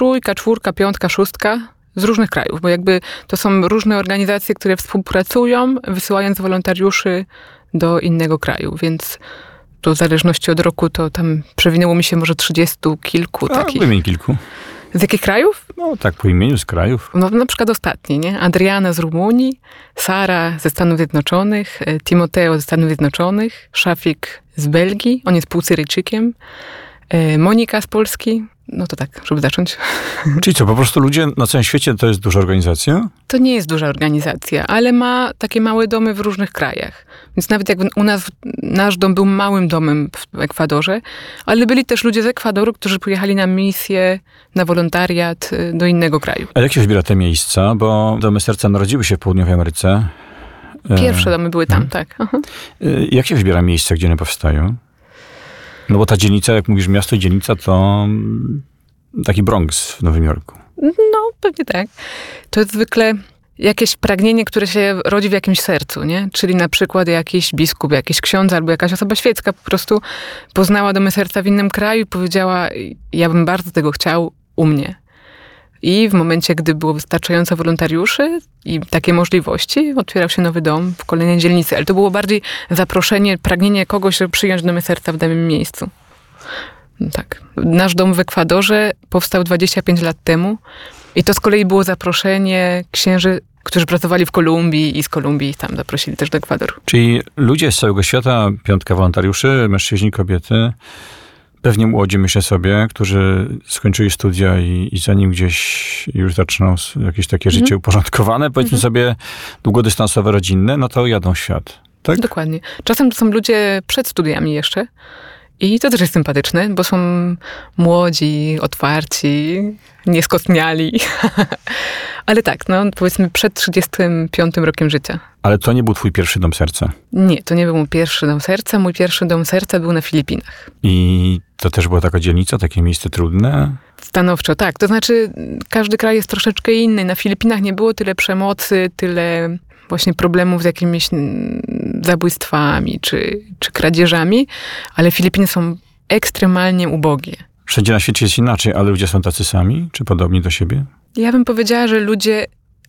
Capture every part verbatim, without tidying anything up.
trójka, czwórka, piątka, szóstka z różnych krajów, bo jakby to są różne organizacje, które współpracują, wysyłając wolontariuszy do innego kraju, więc to w zależności od roku to tam przewinęło mi się może trzydziestu kilku A, takich. wymień kilku. Z jakich krajów? No tak, po imieniu z krajów. No na przykład ostatni, nie? Adriana z Rumunii, Sara ze Stanów Zjednoczonych, Timoteo ze Stanów Zjednoczonych, Szafik z Belgii, on jest półsyryjczykiem, Monika z Polski. No to tak, żeby zacząć. Czyli co, po prostu ludzie na całym świecie to jest duża organizacja? To nie jest duża organizacja, ale ma takie małe domy w różnych krajach. Więc nawet jak u nas nasz dom był małym domem w Ekwadorze, ale byli też ludzie z Ekwadoru, którzy pojechali na misję, na wolontariat do innego kraju. A jak się wybiera te miejsca? Bo Domy Serca narodziły się w Południowej Ameryce. Pierwsze domy były tam, hmm. tak. Aha. Jak się wybiera miejsca, gdzie one powstają? No bo ta dzielnica, jak mówisz miasto i dzielnica, to taki Bronx w Nowym Jorku. No, pewnie tak. To jest zwykle jakieś pragnienie, które się rodzi w jakimś sercu, nie? Czyli na przykład jakiś biskup, jakiś ksiądz albo jakaś osoba świecka po prostu poznała Domy Serca w innym kraju i powiedziała, ja bym bardzo tego chciał u mnie. I w momencie, gdy było wystarczająco wolontariuszy i takie możliwości, otwierał się nowy dom w kolejnej dzielnicy. Ale to było bardziej zaproszenie, pragnienie kogoś, żeby przyjąć Domy Serca w danym miejscu. No tak. Nasz dom w Ekwadorze powstał dwadzieścia pięć lat temu i to z kolei było zaproszenie księży, którzy pracowali w Kolumbii i z Kolumbii tam zaprosili też do Ekwadoru. Czyli ludzie z całego świata, piątka wolontariuszy, mężczyźni, kobiety, pewnie młodzi, myślę sobie, którzy skończyli studia i, i zanim gdzieś już zaczną jakieś takie mm. życie uporządkowane, powiedzmy mm-hmm. sobie długodystansowe, rodzinne, no to jadą w świat. Tak? Dokładnie. Czasem to są ludzie przed studiami jeszcze i to też jest sympatyczne, bo są młodzi, otwarci, nieskostniali. Ale tak, no powiedzmy przed trzydziestym piątym rokiem życia. Ale to nie był twój pierwszy Dom Serca? Nie, to nie był mój pierwszy Dom Serca. Mój pierwszy Dom Serca był na Filipinach. I to też była taka dzielnica, takie miejsce trudne? Stanowczo, tak. To znaczy każdy kraj jest troszeczkę inny. Na Filipinach nie było tyle przemocy, tyle właśnie problemów z jakimiś zabójstwami czy, czy kradzieżami, ale Filipiny są ekstremalnie ubogie. Wszędzie na świecie jest inaczej, ale ludzie są tacy sami? Czy podobni do siebie? Ja bym powiedziała, że ludzie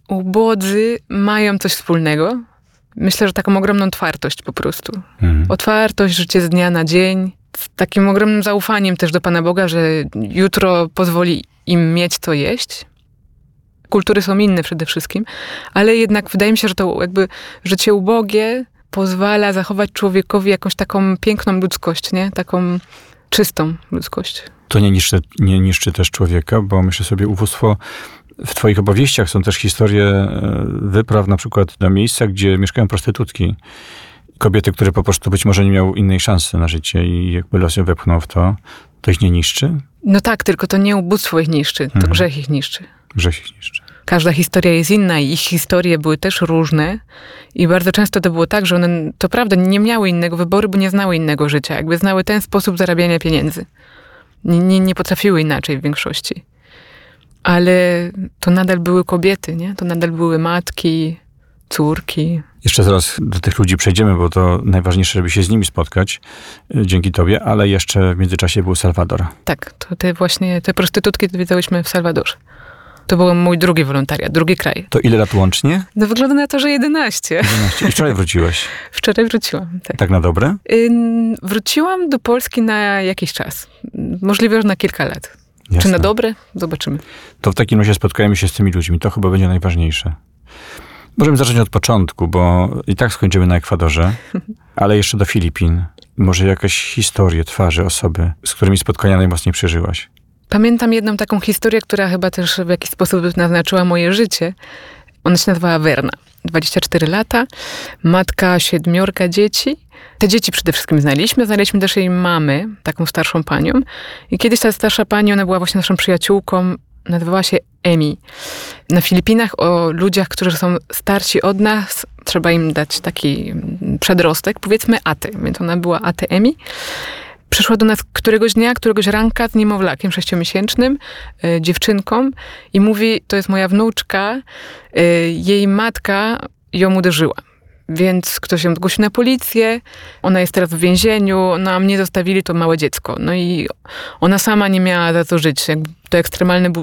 ubodzy mają coś wspólnego. Myślę, że taką ogromną otwartość po prostu. Mhm. Otwartość, życie z dnia na dzień. Z takim ogromnym zaufaniem też do Pana Boga, że jutro pozwoli im mieć co jeść. Kultury są inne przede wszystkim, ale jednak wydaje mi się, że to jakby życie ubogie pozwala zachować człowiekowi jakąś taką piękną ludzkość, nie? Taką czystą ludzkość. To nie niszczy, nie niszczy też człowieka, bo myślę sobie, ubóstwo, w twoich opowieściach są też historie wypraw na przykład na miejsca, gdzie mieszkają prostytutki. Kobiety, które po prostu być może nie miały innej szansy na życie i jakby los ją wepchnął w to, to ich nie niszczy? No tak, tylko to nie ubóstwo ich niszczy, to hmm. grzech ich niszczy. Grzech ich niszczy. Każda historia jest inna i ich historie były też różne i bardzo często to było tak, że one, to prawda, nie miały innego wyboru, bo nie znały innego życia. Jakby znały ten sposób zarabiania pieniędzy. Nie, nie, nie potrafiły inaczej w większości. Ale to nadal były kobiety, nie? To nadal były matki, córki. Jeszcze zaraz do tych ludzi przejdziemy, bo to najważniejsze, żeby się z nimi spotkać, dzięki tobie, ale jeszcze w międzyczasie był Salwador. Tak, to te właśnie, te prostytutki odwiedzałyśmy w Salwadorze. To był mój drugi wolontariat, drugi kraj. To ile lat łącznie? No wygląda na to, że jedenaście. jedenaście. I wczoraj wróciłeś? Wczoraj wróciłam, tak. Tak na dobre? Ym, wróciłam do Polski na jakiś czas. Możliwe, że na kilka lat. Jasne. Czy na dobre? Zobaczymy. To w takim razie spotkajmy się z tymi ludźmi. To chyba będzie najważniejsze. Możemy zacząć od początku, bo i tak skończymy na Ekwadorze, ale jeszcze do Filipin. Może jakaś historię, twarzy, osoby, z którymi spotkania najmocniej przeżyłaś. Pamiętam jedną taką historię, która chyba też w jakiś sposób naznaczyła moje życie. Ona się nazywała Werna. dwadzieścia cztery lata, matka siedmiorga dzieci. Te dzieci przede wszystkim znaliśmy. Znaliśmy też jej mamy, taką starszą panią. I kiedyś ta starsza pani, ona była właśnie naszą przyjaciółką, nazywała się Emi. Na Filipinach o ludziach, którzy są starsi od nas, trzeba im dać taki przedrostek, powiedzmy Ate. Więc ona była Ate Emi. Przyszła do nas któregoś dnia, któregoś ranka z niemowlakiem sześciomiesięcznym, y, dziewczynką i mówi, to jest moja wnuczka, y, jej matka ją uderzyła. Więc ktoś ją zgłosił na policję, ona jest teraz w więzieniu, no a mnie zostawili to małe dziecko. No i ona sama nie miała za co żyć. Jakby to ekstremalne